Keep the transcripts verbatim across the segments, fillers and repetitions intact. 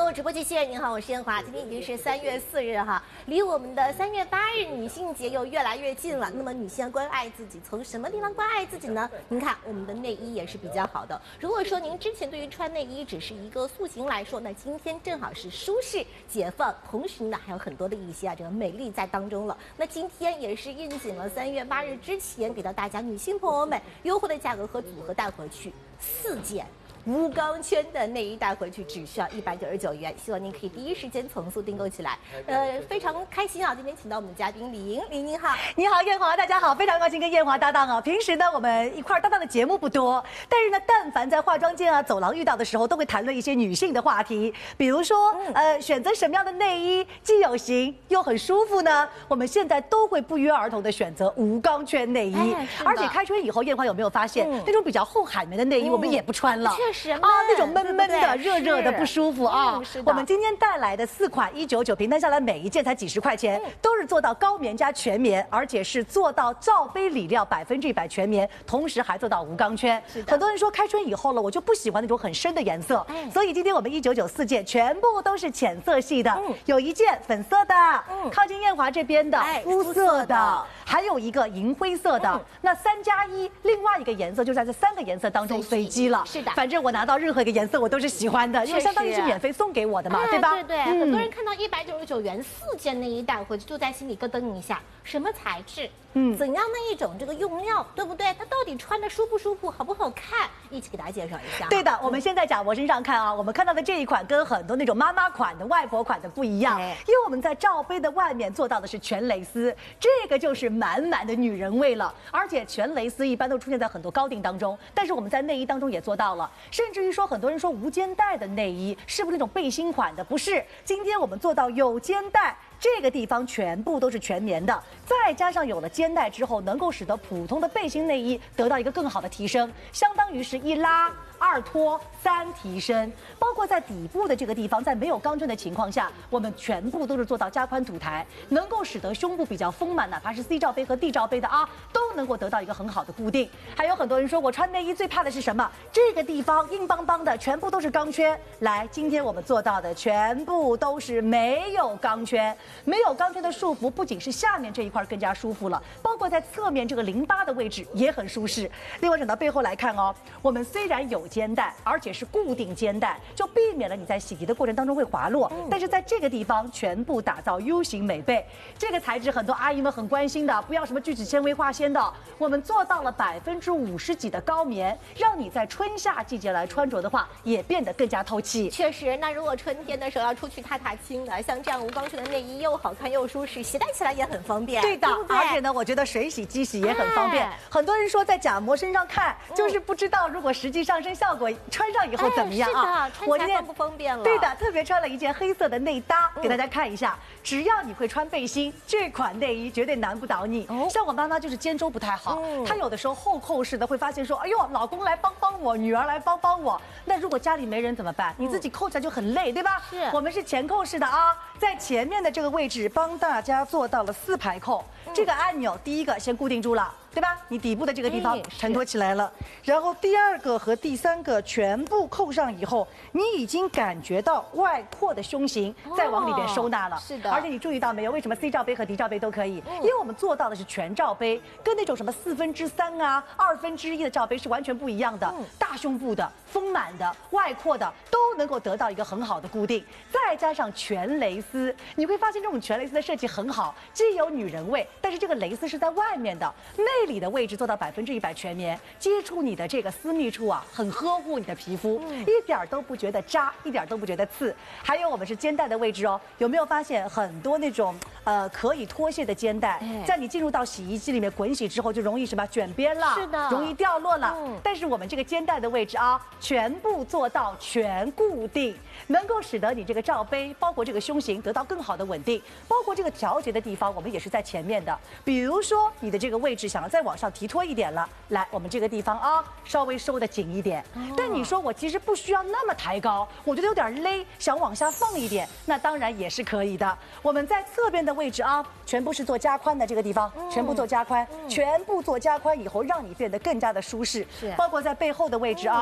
购直播继续，您好，我是燕华。今天已经是三月四日哈，离我们的三月八日女性节又越来越近了。那么女性要关爱自己，从什么地方关爱自己呢？您看我们的内衣也是比较好的。如果说您之前对于穿内衣只是一个塑形来说，那今天正好是舒适解放，同时呢还有很多的一些啊这个美丽在当中了。那今天也是应景了三月八日之前，给到大家女性朋友们优惠的价格和组合带回去四件。无钢圈的内衣带回去只需要一百九十九元，希望您可以第一时间从速订购起来。呃，非常开心啊！今天请到我们嘉宾李莹，李莹您好， 你好燕华，大家好，非常高兴跟燕华搭档啊。平时呢，我们一块搭档的节目不多，但是呢，但凡在化妆间啊、走廊遇到的时候，都会谈论一些女性的话题，比如说，嗯、呃，选择什么样的内衣既有型又很舒服呢？我们现在都会不约而同的选择无钢圈内衣，哎、而且开春以后，燕华有没有发现、嗯、那种比较厚海绵的内衣，嗯、我们也不穿了？ 确实啊，那种闷闷的、热热的不舒服啊。我们今天带来的四款一九九，平摊下来每一件才几十块钱，嗯、都是做到高棉加全棉，而且是做到罩杯里料百分之一百全棉，同时还做到无钢圈。很多人说开春以后了，我就不喜欢那种很深的颜色，哎、所以今天我们一九九四件全部都是浅色系的，嗯、有一件粉色的，嗯、靠近燕华这边的肤色的，哎、还有一个银灰色的。嗯、那三加一，另外一个颜色就在这三个颜色当中随机了。是的，反正我拿到任何一个颜色我都是喜欢的，因为相当于是免费送给我的嘛，对吧？ 对对，嗯、很多人看到一百九十九元四件内衣带回去，就在心里咯噔一下，什么材质？嗯，怎样的一种这个用料，对不对？它到底穿着舒不舒服，好不好看？一起给大家介绍一下。 对的，我们先在贾博身上看啊，我们看到的这一款跟很多那种妈妈款的、外婆款的不一样，哎、因为我们在罩杯的外面做到的是全蕾丝，这个就是满满的女人味了。而且全蕾丝一般都出现在很多高定当中，但是我们在内衣当中也做到了，甚至于说很多人说无肩带的内衣是不是那种背心款的？不是，今天我们做到有肩带。这个地方全部都是全棉的，再加上有了肩带之后，能够使得普通的背心内衣得到一个更好的提升，相当于是一拉、二脱、三提升。包括在底部的这个地方，在没有钢圈的情况下，我们全部都是做到加宽土台，能够使得胸部比较丰满，哪怕是 C 罩杯和 D 罩杯的啊，都能够得到一个很好的固定。还有很多人说我穿内衣最怕的是什么？这个地方硬邦邦的，全部都是钢圈。来，今天我们做到的全部都是没有钢圈。没有钢圈的束缚，不仅是下面这一块更加舒服了，包括在侧面这个淋巴的位置也很舒适。另外转到背后来看哦，我们虽然有肩带，而且是固定肩带，就避免了你在洗涤的过程当中会滑落。嗯、但是在这个地方全部打造 U 型美背，这个材质很多阿姨们很关心的，不要什么聚酯纤维化纤的，我们做到了百分之五十几的高棉，让你在春夏季节来穿着的话，也变得更加透气。 确实，那如果春天的时候要出去踏踏青的，像这样无钢圈的内衣又好看又舒适，携带起来也很方便。 对的， 对对， 而且呢，我觉得水洗机洗也很方便。哎、很多人说在假模身上看，嗯、就是不知道如果实际上身效果穿上以后怎么样啊？ 哎、是的，穿起来方不方便了？ 对的，特别穿了一件黑色的内搭，嗯、给大家看一下。只要你会穿背心，这款内衣绝对难不倒你。哦、像我妈妈就是肩周不太好，嗯、她有的时候后扣式的会发现说，哎呦，老公来帮帮我，女儿来帮帮我。那如果家里没人怎么办？嗯、你自己扣起来就很累，对吧？是，我们是前扣式的啊，在前面的这个位置帮大家做到了四排扣，嗯、这个按钮第一个先固定住了，对吧？你底部的这个地方承托起来了，然后第二个和第三个全部扣上以后，你已经感觉到外扩的胸型再往里边收纳了。哦、是的，而且你注意到没有？为什么 C 罩杯和 D 罩杯都可以？嗯、因为我们做到的是全罩杯，跟那种什么四分之三啊、二分之一的罩杯是完全不一样的。嗯、大胸部的、丰满的、外扩的都能够得到一个很好的固定，再加上全蕾丝，你会发现这种全蕾丝的设计很好，既有女人味，但是这个蕾丝是在外面的，内里的位置做到百分之一百全棉，接触你的这个私密处啊，很呵护你的皮肤，嗯、一点都不觉得扎，一点都不觉得刺。还有我们是肩带的位置哦，有没有发现很多那种呃可以脱卸的肩带，哎、在你进入到洗衣机里面滚洗之后，就容易什么卷边了，是的，容易掉落了。嗯、但是我们这个肩带的位置啊，全部做到全固定，能够使得你这个罩杯，包括这个胸型得到更好的稳定，包括这个调节的地方，我们也是在前面的。比如说你的这个位置想要再往上提脱一点了，来，我们这个地方啊，稍微收的紧一点。哦、但你说我其实不需要那么抬高，我觉得有点勒，想往下放一点，那当然也是可以的。我们在侧边的位置啊，全部是做加宽的这个地方，嗯、全部做加宽，嗯、全部做加宽以后，让你变得更加的舒适。是，包括在背后的位置啊。嗯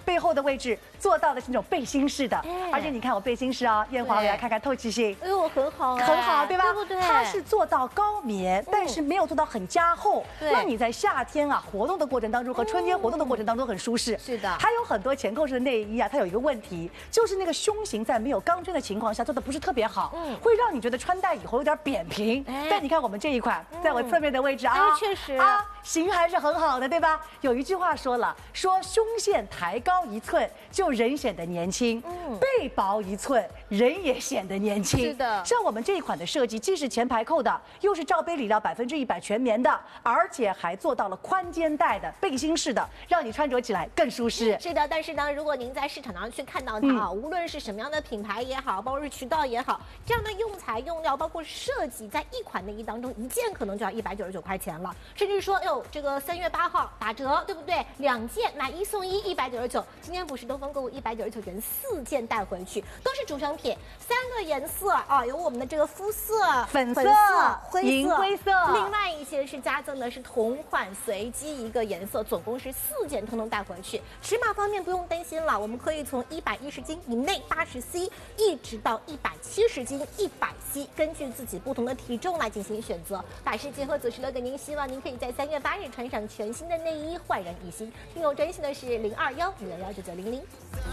背后的位置做到的是那种背心式的， 哎而且你看我背心式啊，艳华，我来看看透气性。 哎呦，很好哎， 很好，对吧？ 对不对？ 它是做到高棉，但是没有做到很加厚， 对让你在夏天啊活动的过程当中和春天活动的过程当中很舒适。 是的还有很多前扣式的内衣啊，它有一个问题，就是那个胸型在没有钢圈的情况下做的不是特别好， 嗯会让你觉得穿戴以后有点扁平。 哎但你看我们这一款，在我侧面的位置啊， 哎确实啊，型还是很好的，对吧？有一句话说了，说胸线抬高一寸，就人显得年轻；背薄一寸，人也显得年轻。 是的像我们这一款的设计，既是前排扣的，又是罩杯里料百分之一百全棉的，而且还做到了宽肩带的背心式的，让你穿着起来更舒适。 是的，但是呢，如果您在市场上去看到它啊，无论是什么样的品牌也好，包括是渠道也好，这样的用材用料，包括设计，在一款内衣当中，一件可能就要一百九十九块钱了，甚至说，哟，这个三月八号打折，对不对？两件买一送一，一百九十九。今天不是东风购物一百九十九元四件带回去，都是主商品，三个颜色啊，有我们的这个肤色、 粉色灰色、 银灰色另外一些是加赠的是同款随机一个颜色，总共是四件通通带回去。尺码方面不用担心了，我们可以从一百一十斤以内八十 C 一直到一百七十斤一百 C， 根据自己不同的体重来进行选择。百事结合组十六给您，希望您可以在三月八日穿上全新的内衣，焕然一新。听友专线的是零二幺五幺幺九九零零。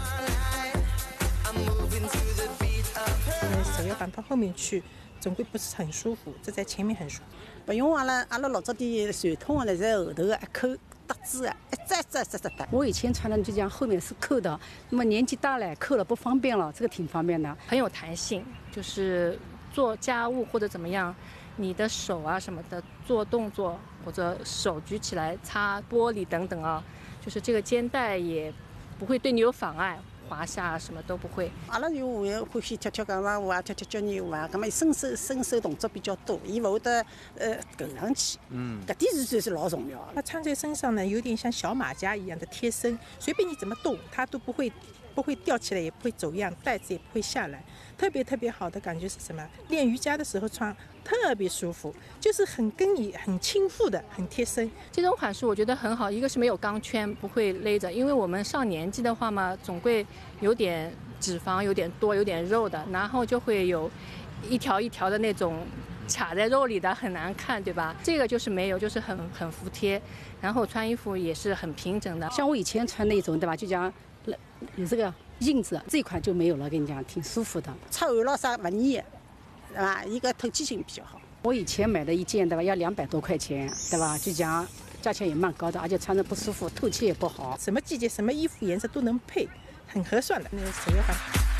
呃，手要放到后面去，总归不是很舒服。这在前面很舒服。 不用阿拉阿拉老早的传统的在后头的一扣搭子啊，一扎扎扎扎的。 我以前穿的就这样，后面是扣的，那么年纪大了扣了不方便了，这个挺方便的， 很有弹性，就是做家务或者怎么样，你的手啊什么的做动作或者手举起来擦玻璃等等啊，就是这个肩带也不会对你有妨碍。滑下什么都不会。 阿拉就会欢喜跳跳钢管舞啊，跳跳交谊舞啊，咁么伸手伸手动作比较多，伊勿会得呃扣上去。嗯，搿点是算是老重要的。 它穿在身上呢，有点像小马甲一样的贴身，随便你怎么动，它都不会不会掉起来，也不会走样，带子也不会下来。特别特别好的感觉是什么？练瑜伽的时候穿特别舒服，就是很跟你很亲附的，很贴身。 这种款式我觉得很好，一个是没有钢圈，不会勒着，因为我们上年纪的话嘛，总会有点脂肪，有点多，有点肉的，然后就会有一条一条的那种卡在肉里的，很难看，对吧？这个就是没有，就是很很服帖，然后穿衣服也是很平整的。 像我以前穿那种，对吧？就讲有这个印子，这一款就没有了，跟你讲挺舒服的。 出汗咯啥不腻，对吧？伊个透气性比较好。 我以前买的一件，对吧？要两百多块钱，对吧？就讲价钱也蛮高的，而且穿着不舒服，透气也不好。 什么季节、什么衣服颜色都能配，很合算的。那个手要放。